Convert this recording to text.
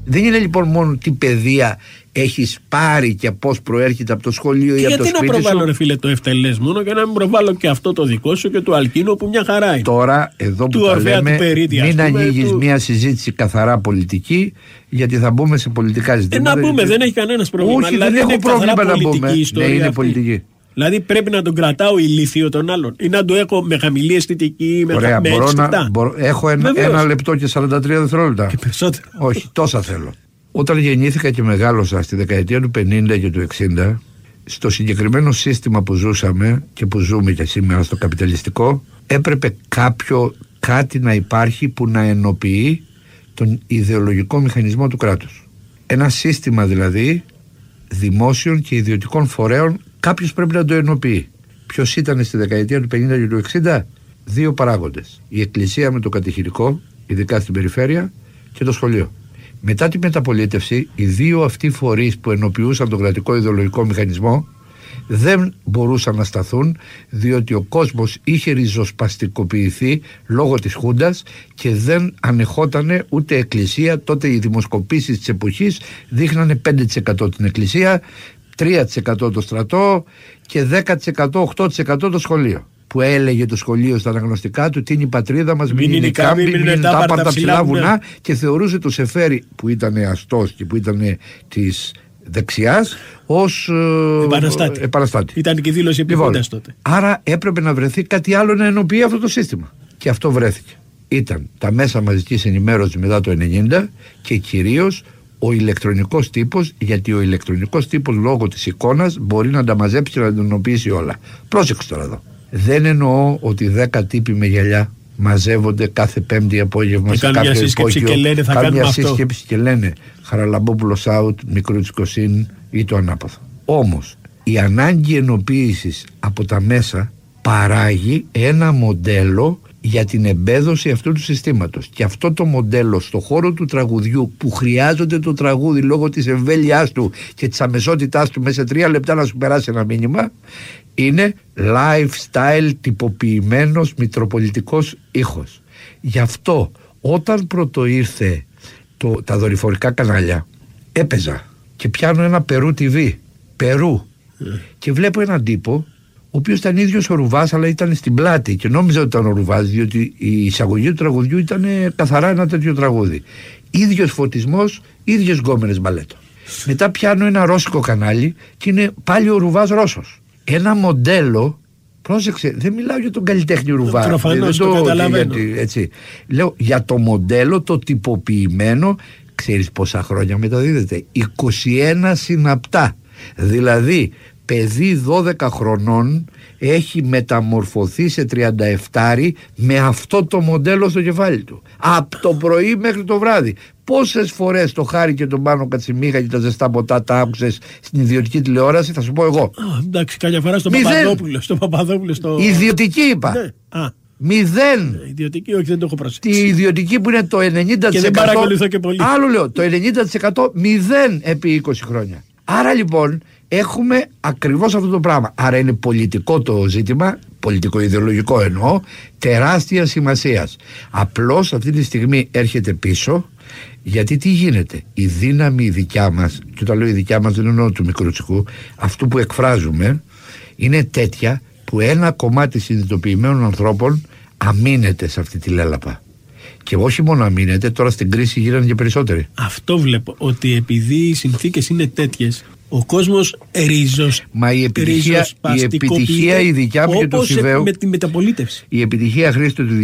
Δεν είναι λοιπόν μόνο τι παιδεία έχεις πάρει και πώς προέρχεται από το σχολείο ή από το σπίτι σου. Γιατί να προβάλλω, ρε φίλε, το ευτελές μόνο και να μην προβάλλω και αυτό το δικό σου και του Αλκίνο που μια χαρά είναι. Τώρα, εδώ που τα λέμε, μην ανοίγεις μια συζήτηση καθαρά πολιτική, γιατί θα μπούμε σε πολιτικά ζητήματα. Να μπούμε, δεν έχει κανένας πρόβλημα. Όχι, δεν έχω πρόβλημα να μπούμε. Ναι, είναι πολιτική. Δηλαδή πρέπει να τον κρατάω ηλίθιο τον άλλον ή να το έχω με χαμηλή αισθητική, ωραία, έχω ένα λεπτό και 43 δευτερόλεπτα. Και περισσότερο. Όχι, τόσα θέλω. Όταν γεννήθηκα και μεγάλωσα στη δεκαετία του 50 και του 60, στο συγκεκριμένο σύστημα που ζούσαμε και που ζούμε και σήμερα στο καπιταλιστικό, έπρεπε κάτι να υπάρχει που να ενοποιεί τον ιδεολογικό μηχανισμό του κράτους. Ένα σύστημα δηλαδή δημόσιων και ιδιωτικών φορέων, κάποιος πρέπει να το ενοποιεί. Ποιος ήταν στη δεκαετία του 50 και του 60? Δύο παράγοντες. Η εκκλησία με το κατηχητικό, ειδικά στην περιφέρεια, και το σχολείο. Μετά τη μεταπολίτευση, οι δύο αυτοί φορείς που ενοποιούσαν τον κρατικό ιδεολογικό μηχανισμό δεν μπορούσαν να σταθούν, διότι ο κόσμος είχε ριζοσπαστικοποιηθεί λόγω της Χούντας και δεν ανεχότανε ούτε εκκλησία. Τότε οι δημοσκοπήσεις της εποχής δείχνανε 5% την εκκλησία, 3% το στρατό και 10%, 8% το σχολείο. Που έλεγε το σχολείο στα αναγνωστικά του τι είναι η πατρίδα μας, μην είναι η Κάμπη, μην είναι τα άπαρτα ψηλά βουνά, και θεωρούσε το Σεφέρι που ήταν αστός και που ήταν της δεξιάς ως επαναστάτη. Ήταν και δήλωση επιβόντας τότε. Άρα έπρεπε να βρεθεί κάτι άλλο να ενοποιεί αυτό το σύστημα. Και αυτό βρέθηκε. Ήταν τα μέσα μαζικής ενημέρωσης μετά το 90 και κυρίως ο ηλεκτρονικός τύπος, γιατί ο ηλεκτρονικός τύπος λόγω της εικόνας μπορεί να τα μαζέψει και να τα ενοποιήσει όλα. Πρόσεξε τώρα εδώ. Δεν εννοώ ότι 10 τύποι με γυαλιά μαζεύονται κάθε Πέμπτη απόγευμα σε κάποιο υπόγειο, κάνουν μια σύσκεψη και λένε Χαραλαμπόπουλος out, Μικρούτσικος in ή το ανάποδο. Όμως η ανάγκη ενοποίησης από τα μέσα παράγει ένα μοντέλο για την εμπέδωση αυτού του συστήματος. Και αυτό το μοντέλο στο χώρο του τραγουδιού, που χρειάζονται το τραγούδι λόγω της εμβέλειάς του και της αμεσότητάς του μέσα σε 3 λεπτά να σου περάσει ένα μήνυμα, είναι lifestyle τυποποιημένος μητροπολιτικός ήχος. Γι' αυτό όταν πρώτο ήρθε τα δορυφορικά κανάλια, έπαιζα και πιάνω ένα Περού TV, Περού, και βλέπω έναν τύπο ο οποίος ήταν ίδιος ο Ρουβάς, αλλά ήταν στην πλάτη και νόμιζα ότι ήταν ο Ρουβάς, διότι η εισαγωγή του τραγουδιού ήταν καθαρά ένα τέτοιο τραγούδι. Ίδιος φωτισμός, ίδιες γκόμενες μπαλέτο. Μετά πιάνω ένα ρώσικο κανάλι και είναι πάλι ο Ρουβάς Ρώσος. Ένα μοντέλο, πρόσεξε, δεν μιλάω για τον καλλιτέχνη Ρουβά. Προφανώς το καταλαβαίνω. Έτσι. Λέω για το μοντέλο, το τυποποιημένο, ξέρεις πόσα χρόνια μεταδίδεται? 21 συναπτά. Δηλαδή παιδί 12 χρονών έχει μεταμορφωθεί σε 37 με αυτό το μοντέλο στο κεφάλι του. Από το πρωί μέχρι το βράδυ. Πόσες φορές το Χάρη και τον Πάνο Κατσιμίχα και τα ζεστά ποτά τα άκουσες στην ιδιωτική τηλεόραση? Θα σου πω εγώ. Εντάξει, κάποια φορά στο Παπαδόπουλο. Ιδιωτική είπα. Ναι. 0. Ιδιωτική, όχι, δεν το έχω προσέξει. Τη ιδιωτική που είναι το 90%. Και δεν παρακολουθώ και πολύ. Άλλο λέω, το 90% 0 επί 20 χρόνια. Άρα λοιπόν έχουμε ακριβώς αυτό το πράγμα. Άρα είναι πολιτικό το ζήτημα, πολιτικο-ιδεολογικό εννοώ, τεράστια σημασίας. Απλώς αυτή τη στιγμή έρχεται πίσω, γιατί τι γίνεται? Η δύναμη η δικιά μας, και όταν λέω η δικιά μας δεν εννοώ του Μικρούτσικου, αυτού που εκφράζουμε, είναι τέτοια που ένα κομμάτι συνειδητοποιημένων ανθρώπων αμήνεται σε αυτή τη λέλαπα. Και όχι μόνο αμήνεται, τώρα στην κρίση γίνανε και περισσότεροι. Αυτό βλέπω, ότι επειδή οι συνθήκες είναι τέτοιες, ο κόσμος Μα η επιτυχία η δικιά μου και του Σιβαίου, με τη μεταπολίτευση. Η επιτυχία, Χρήστο, του